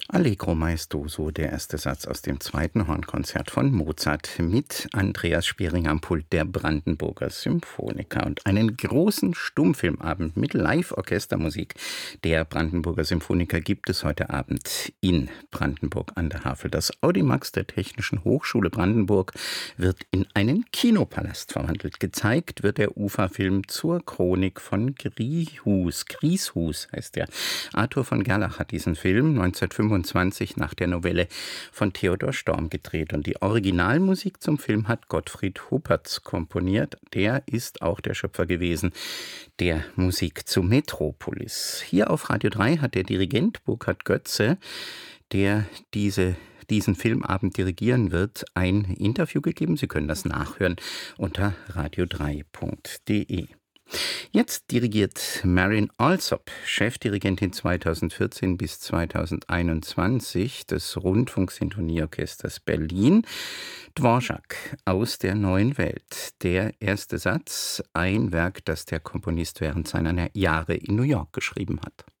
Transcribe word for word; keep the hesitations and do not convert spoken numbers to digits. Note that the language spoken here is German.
Allegro maestoso, der erste Satz aus dem zweiten Hornkonzert von Mozart mit Andreas Spiering am Pult der Brandenburger Symphoniker und einen großen Stummfilmabend mit Live-Orchestermusik der Brandenburger Symphoniker gibt es heute Abend in Brandenburg an der Havel. Das Audimax der Technischen Hochschule Brandenburg wird in einen Kinopalast verwandelt. Gezeigt wird der Ufa-Film zur Chronik von Grieshus. Grieshus heißt der. Arthur von Gerlach hat diesen Film neunzehnhundertfünfundzwanzig nach der Novelle von Theodor Storm gedreht. Und die Originalmusik zum Film hat Gottfried Huppertz komponiert. Der ist auch der Schöpfer gewesen der Musik zu Metropolis. Hier auf Radio drei hat der Dirigent Burkhard Götze, der diese diesen Filmabend dirigieren wird, ein Interview gegeben. Sie können das nachhören unter radio drei punkt de. Jetzt dirigiert Marion Alsop, Chefdirigentin zweitausendvierzehn bis zweitausendeinundzwanzig des Rundfunksinfonieorchesters Berlin, Dvorak aus der neuen Welt. Der erste Satz, ein Werk, das der Komponist während seiner Jahre in New York geschrieben hat.